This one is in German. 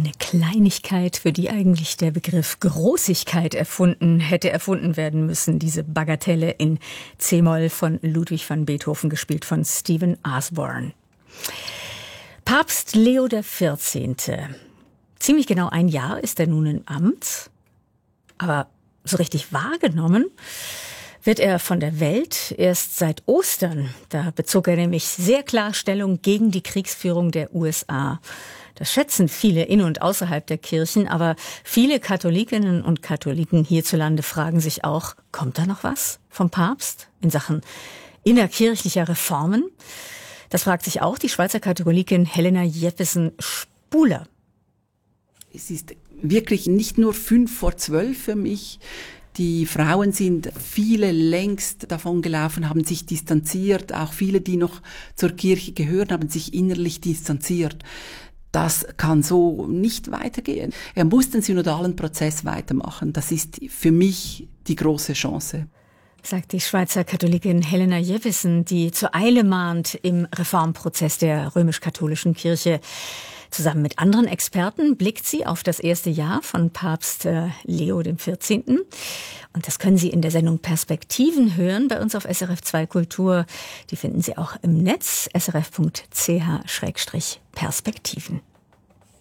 Eine Kleinigkeit, für die eigentlich der Begriff Großigkeit hätte erfunden werden müssen. Diese Bagatelle in C-Moll von Ludwig van Beethoven, gespielt von Stephen Osborne. Papst Leo XIV. Ziemlich genau ein Jahr ist er nun im Amt. Aber so richtig wahrgenommen wird er von der Welt erst seit Ostern. Da bezog er nämlich sehr klar Stellung gegen die Kriegsführung der USA. Das schätzen viele in- und außerhalb der Kirchen, aber viele Katholikinnen und Katholiken hierzulande fragen sich auch, kommt da noch was vom Papst in Sachen innerkirchlicher Reformen? Das fragt sich auch die Schweizer Katholikin Helena Jeppesen-Spuler. Es ist wirklich nicht nur 11:55 für mich. Die Frauen sind viele längst davon gelaufen, haben sich distanziert. Auch viele, die noch zur Kirche gehören, haben sich innerlich distanziert. Das kann so nicht weitergehen. Er muss den synodalen Prozess weitermachen. Das ist für mich die große Chance. Sagt die Schweizer Katholikin Helena Jeppesen, die zur Eile mahnt im Reformprozess der römisch-katholischen Kirche. Zusammen mit anderen Experten blickt sie auf das erste Jahr von Papst Leo XIV. Und das können Sie in der Sendung Perspektiven hören, bei uns auf SRF2 Kultur. Die finden Sie auch im Netz, srf.ch/Perspektiven.